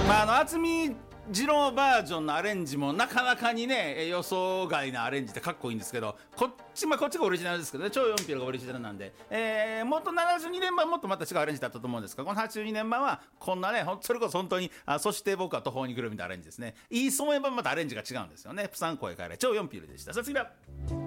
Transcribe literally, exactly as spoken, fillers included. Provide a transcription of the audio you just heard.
まあ、あの渥美二郎バージョンのアレンジもなかなかにね予想外なアレンジでかっこいいんですけど、こっち、まあ、こっちがオリジナルですけどね、超よんピロがオリジナルなんで、えー、もっとななじゅうにねんばんもっとまた違うアレンジだったと思うんですが、このはちじゅうにねんばんはこんなね、ほんそれこそ本当にあそして僕は途方に来るみたいなアレンジですね。いいそうめん版またアレンジが違うんですよね。プサン声変えれ超よんピロでした。さあ次は